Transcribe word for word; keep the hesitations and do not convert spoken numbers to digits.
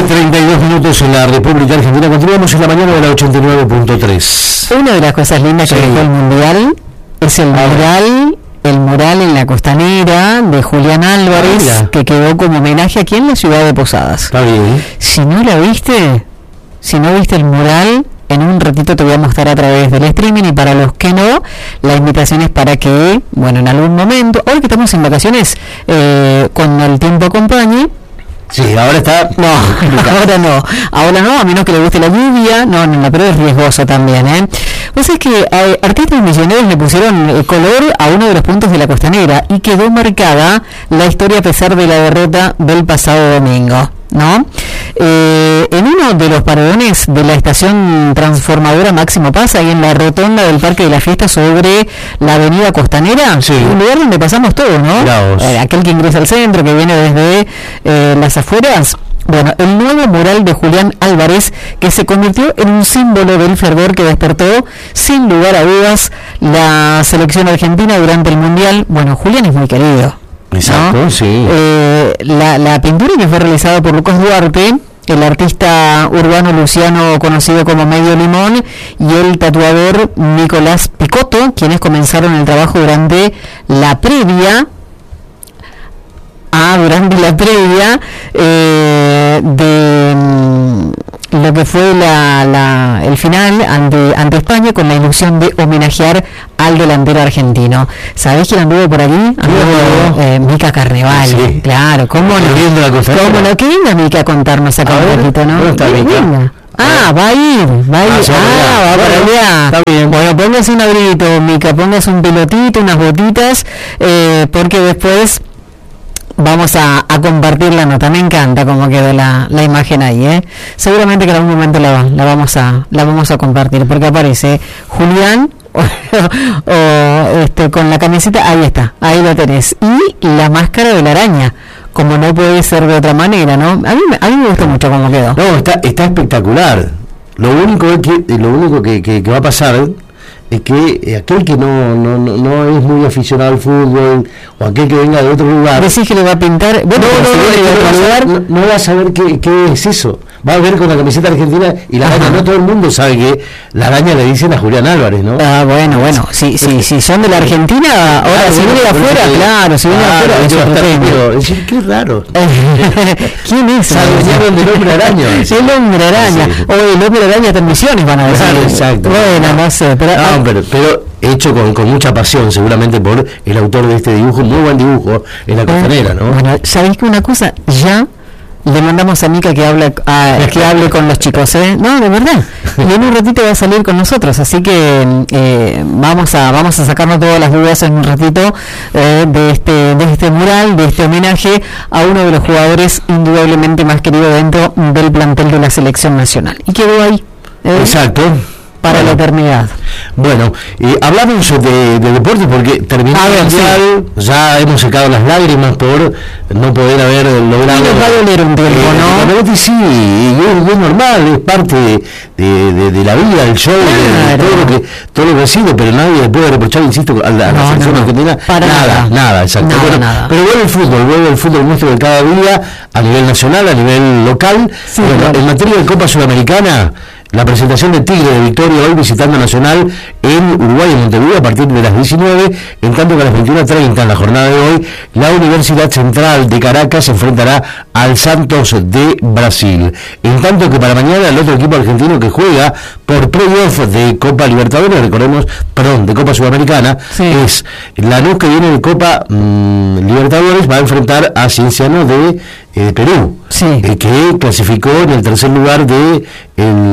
treinta y dos minutos en la República Argentina. Continuamos en la mañana de la ochenta y nueve punto tres. Una de las cosas lindas sí. que dejó el Mundial es el mural, el mural en la Costanera de Julián Álvarez, ah, que quedó como homenaje aquí en la ciudad de Posadas. Está bien. Si no la viste, si no viste el mural, en un ratito te voy a mostrar a través del streaming, y para los que no, la invitación es para que, bueno, en algún momento, ahora que estamos en vacaciones, eh, cuando el tiempo acompañe. Sí, ahora está... No, ahora no, ahora no, a menos que le guste la lluvia, no, no, no, pero es riesgoso también, ¿eh? Pues es que eh, artistas millonarios le pusieron eh, color a uno de los puntos de la Costanera y quedó marcada la historia a pesar de la derrota del pasado domingo, ¿no? Eh, en uno de los paredones de la estación transformadora Máximo Paz, ahí en la rotonda del Parque de la Fiesta sobre la avenida Costanera, sí. un lugar donde pasamos todos, ¿no? Eh, aquel que ingresa al centro, que viene desde eh, las afueras. Bueno, el nuevo mural de Julián Álvarez, que se convirtió en un símbolo del fervor que despertó, sin lugar a dudas, la selección argentina durante el Mundial. Bueno, Julián es muy querido. Exacto, ¿no? Sí. Eh, la, la pintura que fue realizada por Lucas Duarte, el artista urbano luciano conocido como Medio Limón, y el tatuador Nicolás Picotto, quienes comenzaron el trabajo durante la previa Ah, durante la previa eh, de mm, lo que fue la, la, el final ante, ante España, con la ilusión de homenajear al delantero argentino. ¿Sabés quién anduvo por allí? Anduvo eh, Mica Carnevale. Sí. Claro, ¿cómo no? ¿Cómo no? Que venga Mica a contarnos acá un poquito, ¿no? ¿Dónde está Mica? Ah, va a ir, va a ir, ah, ah va para allá. Está bien. Bueno, póngase un abriguito, Mica, póngase un pelotito, unas botitas, eh, porque después vamos a, a compartir la nota. Me encanta cómo quedó la, la imagen ahí, ¿eh? Seguramente que en algún momento la, la vamos a la vamos a compartir, porque aparece Julián o, o este con la camiseta, ahí está, ahí lo tenés, y la máscara de la araña, como no puede ser de otra manera, ¿no? A mí, a mí me gustó mucho cómo quedó. No, está está espectacular. Lo único que lo único que, que, que va a pasar es que aquel que no, no no no es muy aficionado al fútbol, o aquel que venga de otro lugar, decís que le va a pintar, bueno, no, no, si no, de otro lugar, no, no va a saber qué, qué es eso. Va a ver con la camiseta argentina y la araña. No todo el mundo sabe que la araña le dicen a Julián Álvarez, ¿no? Ah, bueno, bueno, sí, sí, sí, son de la Argentina, ahora ah, si viene de afuera, claro, si viene de afuera, es otro tema. Es decir, qué raro. ¿Quién es? Se adueñaron del hombre araña. El hombre araña, sí. O el hombre araña de Misiones, van a decir. Claro, exacto. Bueno, no sé, pero... No, pero, pero hecho con, con mucha pasión, seguramente por el autor de este dibujo, muy buen dibujo, en la Costanera, ¿no? Bueno, ¿sabéis que una cosa? Ya le mandamos a Mica que hable a, que hable con los chicos, ¿eh? No, de verdad. Y en un ratito va a salir con nosotros, así que eh, vamos a vamos a sacarnos todas las dudas en un ratito eh, de este de este mural, de este homenaje a uno de los jugadores indudablemente más querido dentro del plantel de la selección nacional. Y quedó ahí. ¿eh? Exacto. Para bueno, la eternidad. Bueno, eh, hablamos de, de deporte porque terminó el mundial, sí. Ya hemos secado las lágrimas por no poder haber logrado. Y nos va a doler un tiempo, eh, ¿no? Sí, sí, y es, es normal, es parte de, de, de, de la vida, del show, claro. de, de todo lo que todo lo que ha sido, pero nadie le puede reprochar, insisto, a la, a la no, selección no, argentina, para nada, nada, nada, exacto. Nada, bueno, nada. Pero vuelve el fútbol, vuelve el fútbol nuestro de cada día, a nivel nacional, a nivel local. Sí, bueno, claro. En materia de Copa Sudamericana, la presentación de Tigre de Victoria hoy visitando Nacional en Uruguay, en Montevideo, a partir de las diecinueve, en tanto que a las veintiuno treinta, en la jornada de hoy, la Universidad Central de Caracas se enfrentará al Santos de Brasil. En tanto que para mañana el otro equipo argentino que juega por playoff de Copa Libertadores, recordemos, perdón, de Copa Sudamericana, sí. es Lanús, que viene de Copa mmm, Libertadores, va a enfrentar a Cienciano de eh, Perú, sí. eh, que clasificó en el tercer lugar de el